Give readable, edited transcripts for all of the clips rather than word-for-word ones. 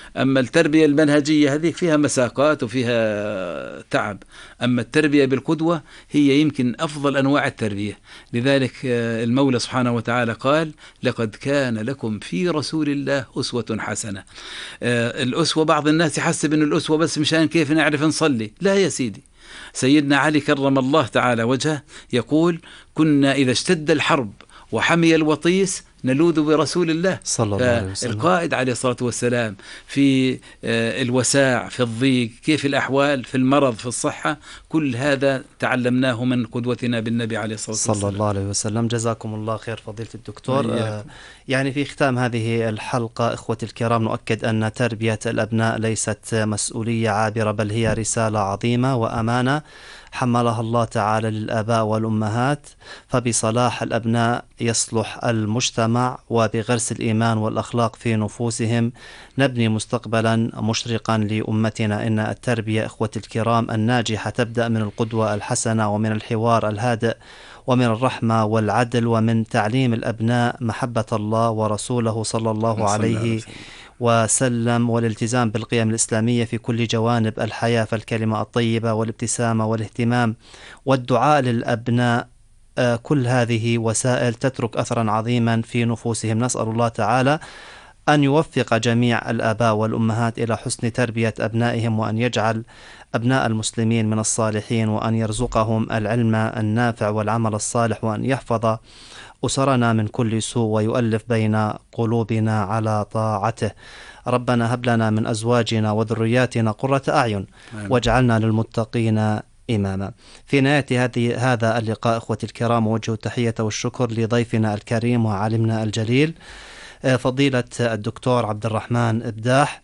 أما التربية المنهجية هذه فيها مساقات وفيها تعب، أما التربية بالقدوة هي يمكن أفضل أنواع التربية. لذلك المولى سبحانه وتعالى قال: لقد كان لكم في رسول الله أسوة حسنة. الأسوة بعض الناس يحسب أن الأسوة بس مشان كيف نعرف نصلي. لا يا سيدي، سيدنا علي كرم الله تعالى وجهه يقول: كنا إذا اشتد الحرب وحمي الوطيس نلوذ برسول الله صلى الله عليه وسلم. القائد عليه الصلاة والسلام في الوساع، في الضيق، كيف الأحوال، في المرض، في الصحة، كل هذا تعلمناه من قدوتنا بالنبي عليه الصلاة والسلام صلى الله عليه وسلم. جزاكم الله خير فضيلة الدكتور. يعني في ختام هذه الحلقة إخوتي الكرام، نؤكد أن تربية الأبناء ليست مسؤولية عابرة، بل هي رسالة عظيمة وأمانة حملها الله تعالى للآباء والأمهات، فبصلاح الأبناء يصلح المجتمع، وبغرس الإيمان والأخلاق في نفوسهم نبني مستقبلا مشرقا لأمتنا. إن التربية إخوتي الكرام الناجحة تبدأ من القدوة الحسنة، ومن الحوار الهادئ، ومن الرحمة والعدل، ومن تعليم الأبناء محبة الله ورسوله صلى الله عليه وسلم، والالتزام بالقيم الإسلامية في كل جوانب الحياة. فالكلمة الطيبة والابتسامة والاهتمام والدعاء للأبناء، كل هذه وسائل تترك أثرا عظيما في نفوسهم. نسأل الله تعالى أن يوفق جميع الآباء والأمهات إلى حسن تربية أبنائهم، وأن يجعل أبناء المسلمين من الصالحين، وأن يرزقهم العلم النافع والعمل الصالح، وأن يحفظ أسرنا من كل سوء، ويؤلف بين قلوبنا على طاعته. ربنا هب لنا من أزواجنا وذرياتنا قرة أعين واجعلنا للمتقين إماما. في نهاية هذا اللقاء إخوتي الكرام، وجه التحية والشكر لضيفنا الكريم وعالمنا الجليل فضيلة الدكتور عبد الرحمن إبداح.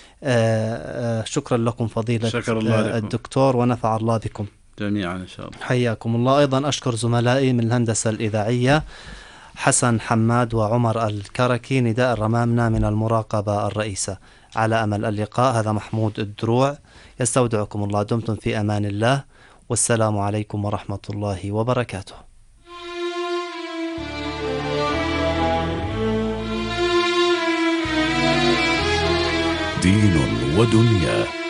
شكرا لكم فضيلة الدكتور، ونفع الله بكم جميعا إن شاء الله. حياكم الله. أيضا أشكر زملائي من الهندسة الإذاعية حسن حماد وعمر الكركي. نداء الرمامنا من المراقبة الرئيسة. على أمل اللقاء، هذا محمود الدروع يستودعكم الله. دمتم في أمان الله، والسلام عليكم ورحمة الله وبركاته. دين ودنيا.